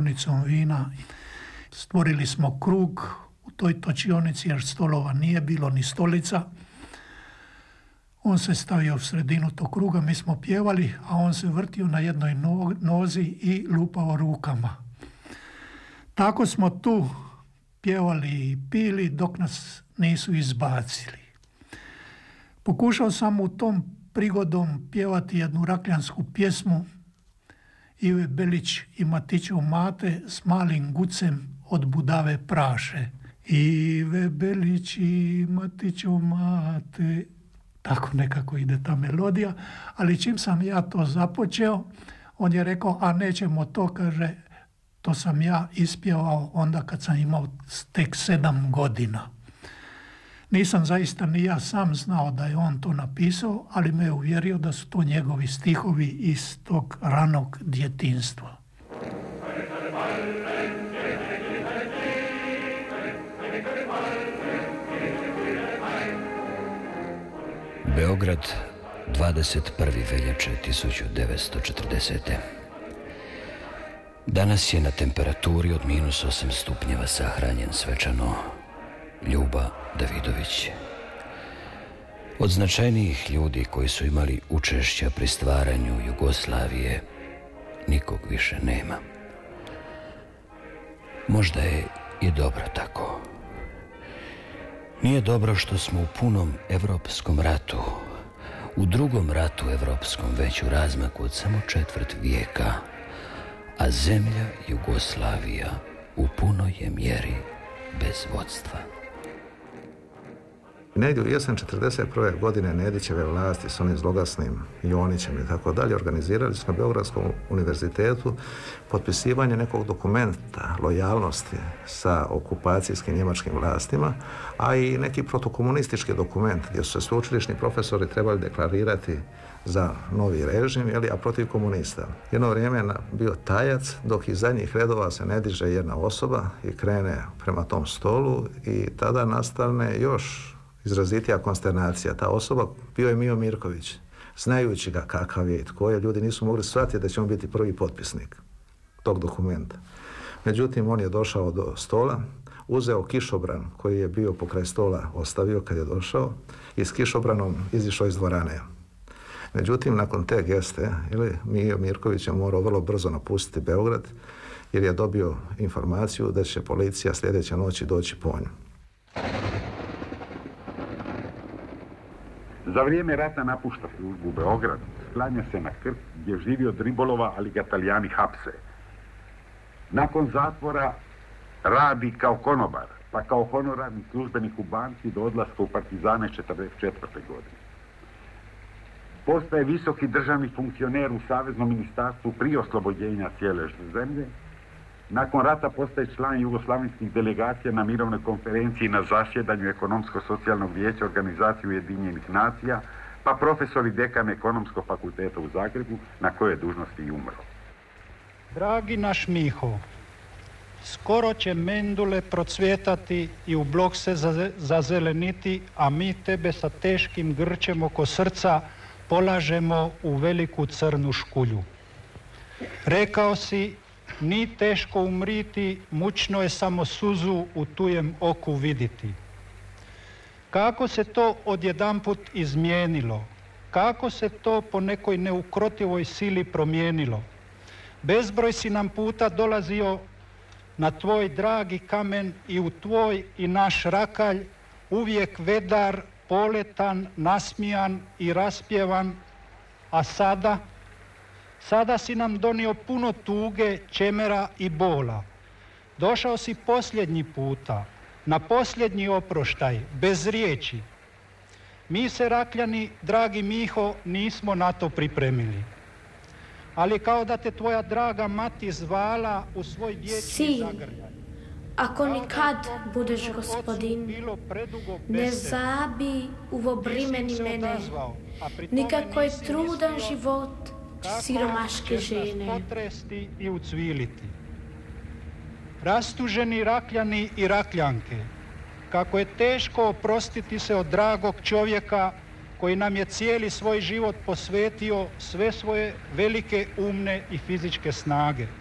točionicom vina. Stvorili smo krug u toj točionici jer stolova nije bilo ni stolica. On se stavio u sredinu tog kruga, mi smo pjevali, a on se vrtio na jednoj nozi i lupao rukama. Tako smo tu pjevali i pili dok nas nisu izbacili. Pokušao sam u tom prigodom pjevati jednu rakljansku pjesmu Ive Belić i Matićov mate s malim gucem od budave praše. Ive Belić i Matićov mate, tako nekako ide ta melodija, ali čim sam ja to započeo, on je rekao, a nećemo to, kaže, to sam ja ispjevao onda kad sam imao tek 7 godina. Nisam zaista ni ja sam znao da je on to napisao, ali me je uvjerio da su to njegovi stihovi iz tog ranog djetinjstva. Beograd, 21. veljače 1940. Danas je na temperaturi od -8 stupnjeva sahranjen svečano Ljuba Davidović. Od značajnijih ljudi koji su imali učešća pri stvaranju Jugoslavije nikog više nema. Možda je i dobro tako. Nije dobro što smo u punom evropskom ratu, u drugom ratu evropskom već u razmaku od samo 1/4 vijeka, a zemlja Jugoslavija u punoj je mjeri bez vodstva. Negdje u jesen 1941. godine Nedićeve vlasti s onim zloglasnim Jonićem i tako dalje organizirali su na Beogradskom univerzitetu potpisivanje nekog dokumenta lojalnosti sa okupacijskim njemačkim vlastima, a i neki protokomunistički dokument gdje su se sveučilišni profesori trebali deklarirati za novi režim, a protiv komunista. Jedno vrijeme je bio tajac, dok iz zadnjih redova se ne diže jedna osoba i krene prema tom stolu i tada nastane još izrazitija konsternacija. Ta osoba bio je Mio Mirković. Znajući ga kakav je i tko je, ljudi nisu mogli shvatiti da će on biti prvi potpisnik tog dokumenta. Međutim, on je došao do stola, uzeo kišobran koji je bio pokraj stola, ostavio kad je došao i s kišobranom izišao iz dvorane. Međutim, nakon te geste, Mio Mirković je morao vrlo brzo napustiti Beograd jer je dobio informaciju da će policija sljedeće noći doći po nju. Za vrijeme rata napušta službu u Beograd, sklanja se na Krk gdje živi od ribolova, ali ga Talijani hapse. Nakon zatvora radi kao konobar, pa kao honorarni službenik u banci do odlaska u partizane 1944. godine. Postaje visoki državni funkcioner u Saveznom ministarstvu prije oslobođenja cijele zemlje. Nakon rata postaje član jugoslavenskih delegacija na mirovnoj konferenciji na zasjedanju Ekonomsko-socijalnog vijeća Organizacije Ujedinjenih nacija, pa profesor i dekan Ekonomskog fakulteta u Zagrebu, na kojoj je dužnosti i umro. Dragi naš Miho, skoro će mendule procvjetati i u blok se zazeleniti, a mi tebe sa teškim grčem oko srca polažemo u veliku crnu škulju. Rekao si, ni teško umriti, mučno je samo suzu u tujem oku viditi. Kako se to odjedanput izmijenilo? Kako se to po nekoj neukrotivoj sili promijenilo? Bezbroj si nam puta dolazio na tvoj dragi kamen i u tvoj i naš rakalj, uvijek vedar, poletan, nasmijan i raspjevan, a sada si nam donio puno tuge, čemera i bola. Došao si posljednji puta, na posljednji oproštaj, bez riječi. Mi se Rakljani, dragi Miho, nismo na to pripremili. Ali kao da te tvoja draga mati zvala u svoj vječni zagrljaj. Ako nikad budeš gospodin, ne zabi uvobrimeni mene, nikako je trudan život siromaške žene. Potresti i ucviliti. Rastuženi Rakljani i Rakljanke, kako je teško oprostiti se od dragog čovjeka koji nam je cijeli svoj život posvetio sve svoje velike umne i fizičke snage.